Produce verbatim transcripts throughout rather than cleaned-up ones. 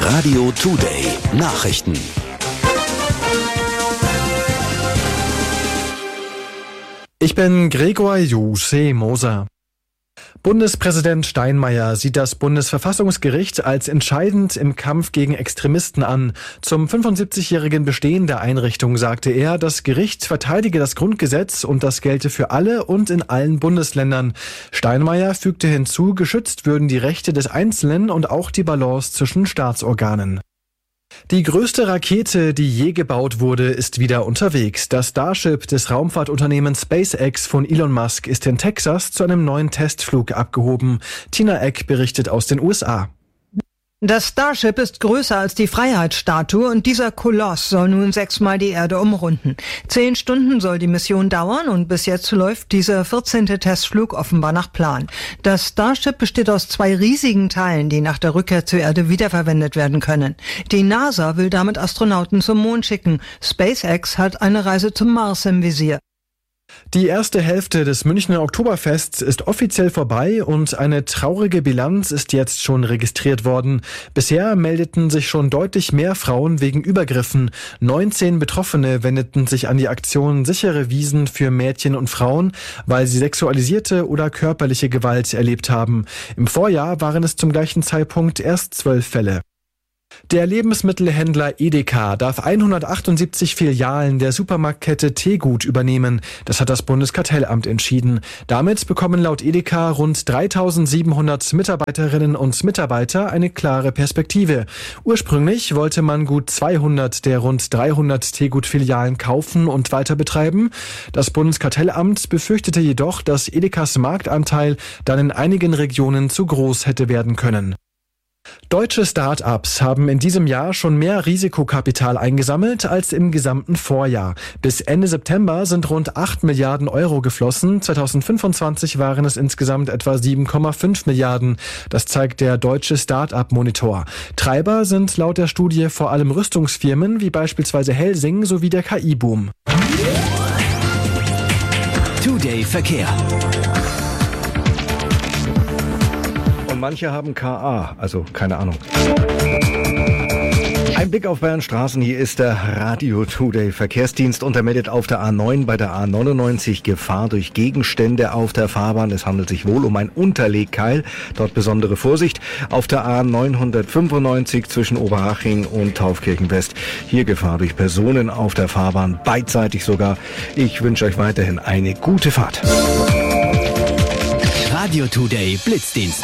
Radio Today Nachrichten. Ich bin Gregor Juseh-Moser. Bundespräsident Steinmeier sieht das Bundesverfassungsgericht als entscheidend im Kampf gegen Extremisten an. Zum fünfundsiebzigjährigen Bestehen der Einrichtung sagte er, das Gericht verteidige das Grundgesetz und das gelte für alle und in allen Bundesländern. Steinmeier fügte hinzu, geschützt würden die Rechte des Einzelnen und auch die Balance zwischen Staatsorganen. Die größte Rakete, die je gebaut wurde, ist wieder unterwegs. Das Starship des Raumfahrtunternehmens SpaceX von Elon Musk ist in Texas zu einem neuen Testflug abgehoben. Tina Eck berichtet aus den U S A. Das Starship ist größer als die Freiheitsstatue und dieser Koloss soll nun sechsmal die Erde umrunden. Zehn Stunden soll die Mission dauern und bis jetzt läuft dieser vierzehnte Testflug offenbar nach Plan. Das Starship besteht aus zwei riesigen Teilen, die nach der Rückkehr zur Erde wiederverwendet werden können. Die NASA will damit Astronauten zum Mond schicken. SpaceX hat eine Reise zum Mars im Visier. Die erste Hälfte des Münchner Oktoberfests ist offiziell vorbei und eine traurige Bilanz ist jetzt schon registriert worden. Bisher meldeten sich schon deutlich mehr Frauen wegen Übergriffen. neunzehn Betroffene wendeten sich an die Aktion Sichere Wiesen für Mädchen und Frauen, weil sie sexualisierte oder körperliche Gewalt erlebt haben. Im Vorjahr waren es zum gleichen Zeitpunkt erst zwölf Fälle. Der Lebensmittelhändler Edeka darf hundertachtundsiebzig Filialen der Supermarktkette Tegut übernehmen. Das hat das Bundeskartellamt entschieden. Damit bekommen laut Edeka rund dreitausendsiebenhundert Mitarbeiterinnen und Mitarbeiter eine klare Perspektive. Ursprünglich wollte man gut zweihundert der rund dreihundert Tegut-Filialen kaufen und weiter betreiben. Das Bundeskartellamt befürchtete jedoch, dass Edekas Marktanteil dann in einigen Regionen zu groß hätte werden können. Deutsche Start-ups haben in diesem Jahr schon mehr Risikokapital eingesammelt als im gesamten Vorjahr. Bis Ende September sind rund acht Milliarden Euro geflossen. zweitausendfünfundzwanzig waren es insgesamt etwa sieben Komma fünf Milliarden. Das zeigt der Deutsche Start-up-Monitor. Treiber sind laut der Studie vor allem Rüstungsfirmen wie beispielsweise Helsing sowie der K I-Boom. Today Verkehr. Manche haben K A, also keine Ahnung. Ein Blick auf Bayern Straßen, hier ist der Radio Today Verkehrsdienst und er meldet auf der A neun bei der A neunundneunzig Gefahr durch Gegenstände auf der Fahrbahn. Es handelt sich wohl um ein Unterlegkeil, dort besondere Vorsicht. Auf der A neunhundertfünfundneunzig zwischen Oberhaching und Taufkirchen West, hier Gefahr durch Personen auf der Fahrbahn, beidseitig sogar. Ich wünsche euch weiterhin eine gute Fahrt. Radio Today Blitzdienst.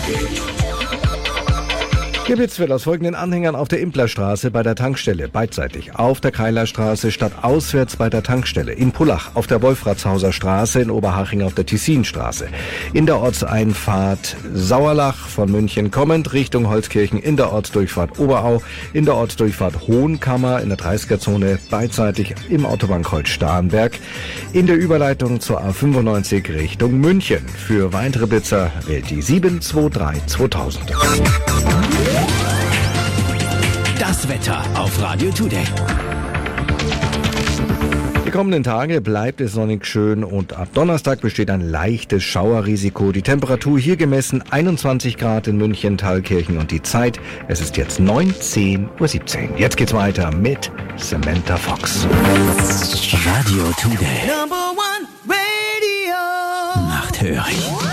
Geblitzt wird aus folgenden Anhängern auf der Implerstraße bei der Tankstelle, beidseitig. Auf der Keilerstraße stadtauswärts bei der Tankstelle. In Pullach auf der Wolfratshauser Straße, in Oberhaching auf der Tessinstraße. In der Ortseinfahrt Sauerlach von München kommend Richtung Holzkirchen, in der Ortsdurchfahrt Oberau, in der Ortsdurchfahrt Hohenkammer, in der dreißiger-Zone beidseitig im Autobahnkreuz Starnberg. In der Überleitung zur A fünfundneunzig Richtung München. Für weitere Blitzer wählt die sieben zwei drei zweitausend. Das Wetter auf Radio Today. Die kommenden Tage bleibt es sonnig schön und ab Donnerstag besteht ein leichtes Schauerrisiko. Die Temperatur hier gemessen einundzwanzig Grad in München, Thalkirchen und die Zeit, es ist jetzt neunzehn Uhr siebzehn. Jetzt geht's weiter mit Samantha Fox. Radio Today. Number one Radio. Nachthörig.